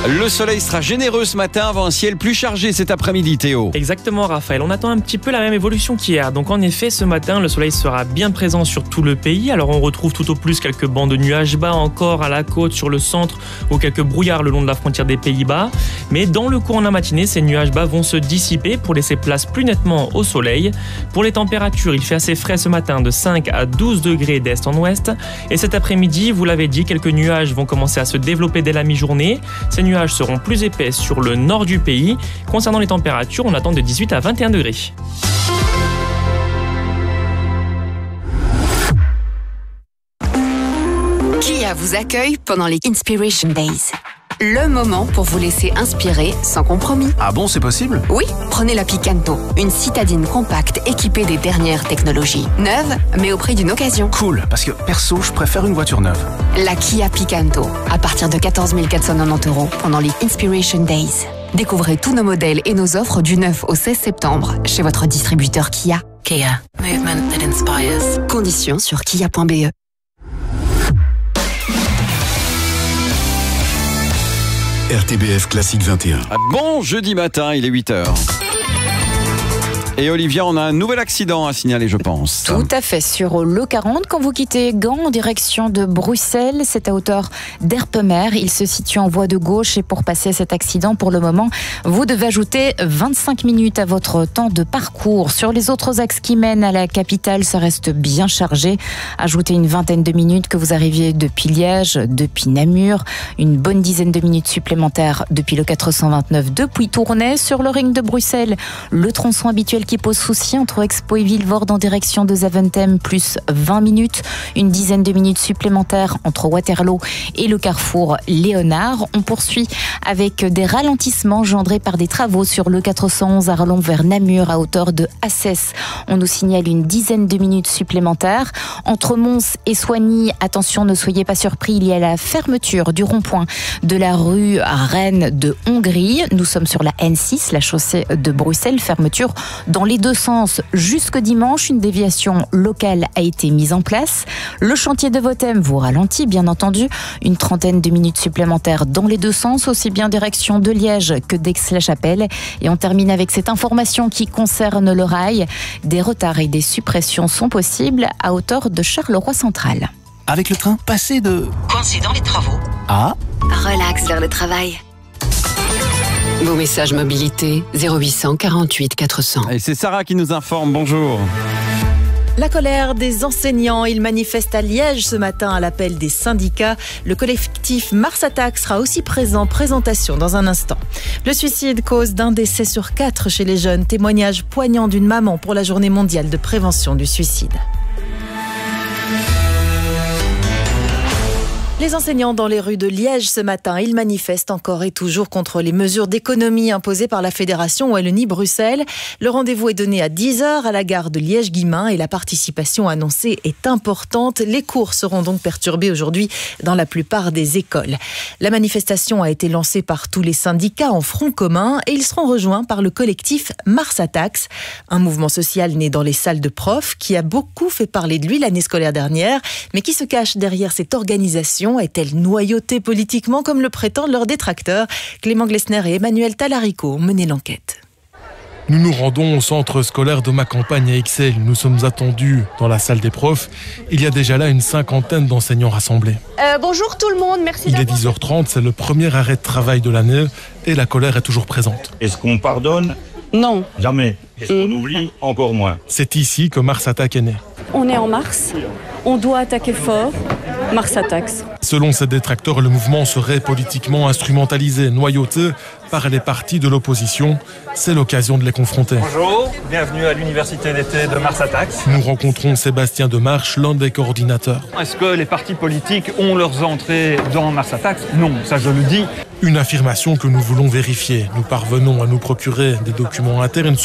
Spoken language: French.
Le soleil sera généreux ce matin avant un ciel plus chargé cet après-midi, Théo. Exactement, Raphaël. On attend un petit peu la même évolution qu'hier. Donc en effet, ce matin, le soleil sera bien présent sur tout le pays. Alors on retrouve tout au plus quelques bancs de nuages bas encore à la côte, sur le centre, ou quelques brouillards le long de la frontière des Pays-Bas. Mais dans le courant de la matinée, ces nuages bas vont se dissiper pour laisser place plus nettement au soleil. Pour les températures, il fait assez frais ce matin, de 5 à 12 degrés d'est en ouest. Et cet après-midi, vous l'avez dit, quelques nuages vont commencer à se développer dès la mi-journée. Ces nuages seront plus épais sur le nord du pays. Concernant les températures, on attend de 18 à 21 degrés. Kia vous accueille pendant les Inspiration Days. Le moment pour vous laisser inspirer sans compromis. Ah bon, c'est possible? Oui, prenez la Picanto, une citadine compacte équipée des dernières technologies. Neuve, mais au prix d'une occasion. Cool, parce que perso, je préfère une voiture neuve. La Kia Picanto, à partir de 14 490 € pendant les Inspiration Days. Découvrez tous nos modèles et nos offres du 9 au 16 septembre chez votre distributeur Kia. Kia, movement that inspires. Conditions sur kia.be. RTBF Classique 21. Bon jeudi matin, il est 8h. Et Olivia, on a un nouvel accident à signaler, je pense. Tout à fait, sur l'E40, quand vous quittez Gand en direction de Bruxelles, c'est à hauteur d'Erpemer. Il se situe en voie de gauche et pour passer cet accident, pour le moment, vous devez ajouter 25 minutes à votre temps de parcours. Sur les autres axes qui mènent à la capitale, ça reste bien chargé. Ajoutez une vingtaine de minutes que vous arriviez depuis Liège, depuis Namur, une bonne dizaine de minutes supplémentaires depuis le 429 depuis Tournai. Sur le ring de Bruxelles, le tronçon habituel qui pose souci entre Expo et Vilvoorde en direction de Zaventem, plus 20 minutes, une dizaine de minutes supplémentaires entre Waterloo et le carrefour Léonard. On poursuit avec des ralentissements engendrés par des travaux sur le 411 Arlon vers Namur à hauteur de Assès. On nous signale une dizaine de minutes supplémentaires. Entre Mons et Soigny, attention, ne soyez pas surpris, il y a la fermeture du rond-point de la rue Rennes de Hongrie. Nous sommes sur la N6, la chaussée de Bruxelles, fermeture dans les deux sens jusque dimanche. Une déviation locale a été mise en place. Le chantier de Votem vous ralentit, bien entendu. Une trentaine de minutes supplémentaires dans les deux sens, aussi bien direction de Liège que d'Aix-la-Chapelle. Et on termine avec cette information qui concerne le rail. Des retards et des suppressions sont possibles à hauteur de Charleroi Central. Avec le train, passer de... Coincé dans les travaux. Ah, Relax vers le travail. Vos messages mobilité 0800 48 400. Et c'est Sarah qui nous informe, bonjour. La colère des enseignants, ils manifestent à Liège ce matin à l'appel des syndicats. Le collectif Mars Attack sera aussi présent, présentation dans un instant. Le suicide, cause d'un décès sur 4 chez les jeunes, témoignage poignant d'une maman pour la journée mondiale de prévention du suicide. Les enseignants dans les rues de Liège ce matin, ils manifestent encore et toujours contre les mesures d'économie imposées par la Fédération Wallonie-Bruxelles. Le rendez-vous est donné à 10h à la gare de Liège-Guillemins et la participation annoncée est importante. Les cours seront donc perturbés aujourd'hui dans la plupart des écoles. La manifestation a été lancée par tous les syndicats en front commun et ils seront rejoints par le collectif Mars Attacks, un mouvement social né dans les salles de profs qui a beaucoup fait parler de lui l'année scolaire dernière, mais qui se cache derrière cette organisation. Est-elle noyautée politiquement comme le prétendent leurs détracteurs? Clément Glessner et Emmanuel Talarico ont mené l'enquête. Nous nous rendons au centre scolaire de ma campagne à Ixelles. Nous sommes attendus dans la salle des profs. Il y a déjà là une cinquantaine d'enseignants rassemblés. Bonjour tout le monde, merci. Il est 10h30, c'est le premier arrêt de travail de l'année et la colère est toujours présente. Est-ce qu'on pardonne? Non. Jamais. Est-ce qu'on oublie? Encore moins. C'est ici que Mars Attack est né. On est en mars, on doit attaquer fort, Mars Attacks. Selon ces détracteurs, le mouvement serait politiquement instrumentalisé, noyauté par les partis de l'opposition. C'est l'occasion de les confronter. Bonjour, bienvenue à l'université d'été de Mars Attacks. Nous rencontrons Sébastien Demarche, l'un des coordinateurs. Est-ce que les partis politiques ont leurs entrées dans Mars Attacks? Non, ça je le dis. Une affirmation que nous voulons vérifier. Nous parvenons à nous procurer des documents internes